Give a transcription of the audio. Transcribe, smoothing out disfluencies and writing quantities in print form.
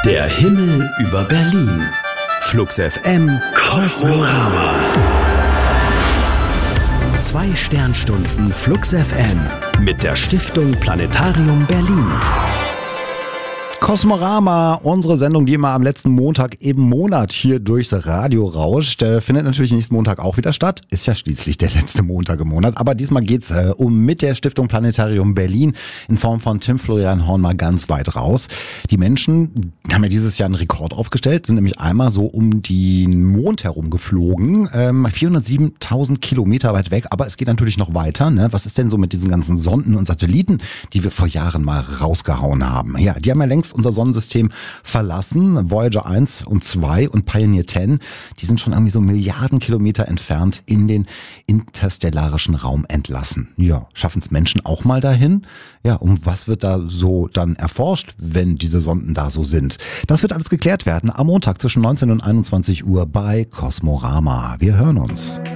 Der Himmel über Berlin. Flux FM Kosmorama. 2 Sternstunden Flux FM mit der Stiftung Planetarium Berlin. Kosmorama, unsere Sendung, die immer am letzten Montag im Monat hier durchs Radio rauscht, findet natürlich nächsten Montag auch wieder statt. Ist ja schließlich der letzte Montag im Monat. Aber diesmal geht's mit der Stiftung Planetarium Berlin in Form von Tim Florian Horn mal ganz weit raus. Die Menschen haben ja dieses Jahr einen Rekord aufgestellt, sind nämlich einmal so um den Mond herum geflogen. 407.000 Kilometer weit weg, aber es geht natürlich noch weiter. Ne? Was ist denn so mit diesen ganzen Sonden und Satelliten, die wir vor Jahren mal rausgehauen haben? Ja, die haben ja längst unser Sonnensystem verlassen. Voyager 1 und 2 und Pioneer 10, die sind schon irgendwie so Milliarden Kilometer entfernt in den interstellarischen Raum entlassen. Ja, schaffen es Menschen auch mal dahin? Ja, und was wird da so dann erforscht, wenn diese Sonden da so sind? Das wird alles geklärt werden am Montag zwischen 19 und 21 Uhr bei Kosmorama. Wir hören uns.